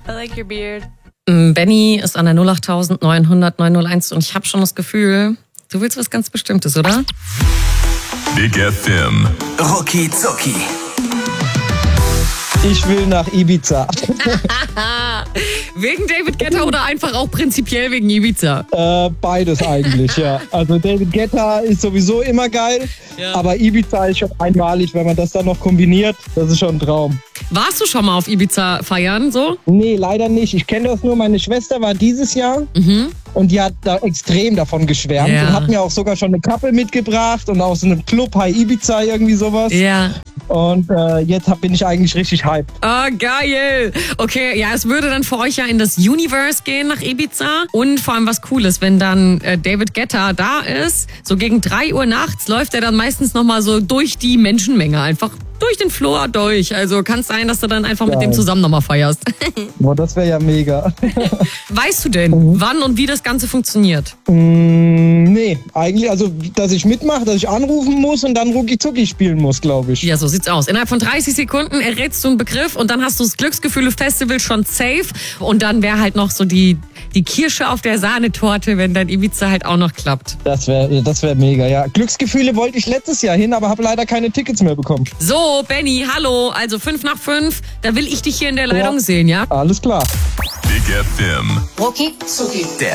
I like your beard. Benny ist an der 08900 901 und ich habe schon das Gefühl, du willst was ganz Bestimmtes, oder? Big FM. Rucki Zucki. Ich will nach Ibiza. Wegen David Guetta oder einfach auch prinzipiell wegen Ibiza? Beides eigentlich, ja. Also David Guetta ist sowieso immer geil, Ja. aber Ibiza ist schon einmalig, wenn man das dann noch kombiniert. Das ist schon ein Traum. Warst du schon mal auf Ibiza feiern, so? Nee, leider nicht. Ich kenne das nur. Meine Schwester war dieses Jahr und die hat da extrem davon geschwärmt Ja. und hat mir auch sogar schon eine Kappe mitgebracht und aus einem Club High Ibiza irgendwie sowas. Ja. Und jetzt bin ich eigentlich richtig hyped. Ah, geil. Okay, ja, es würde dann für euch ja in das Universe gehen nach Ibiza. Und vor allem was Cooles, wenn dann David Guetta da ist, so gegen 3 Uhr nachts läuft er dann meistens nochmal so durch die Menschenmenge, einfach durch den Floor durch. Also kann es sein, dass du dann einfach mit dem zusammen nochmal feierst. Boah, das wäre ja mega. Weißt du denn, wann und wie das Ganze funktioniert? Nee, eigentlich, also, dass ich mitmache, dass ich anrufen muss und dann Rucki Zucki spielen muss, glaube ich. Ja, so sieht's aus. Innerhalb von 30 Sekunden errätst du einen Begriff und dann hast du das Glücksgefühle-Festival schon safe. Und dann wäre halt noch so die Kirsche auf der Sahnetorte, wenn dein Ibiza halt auch noch klappt. Das wär mega, ja. Glücksgefühle wollte ich letztes Jahr hin, aber habe leider keine Tickets mehr bekommen. So, Benny, hallo. Also 5 nach 5, da will ich dich hier in der Leitung sehen, ja? Alles klar. Big FM. Rucki Zucki. Der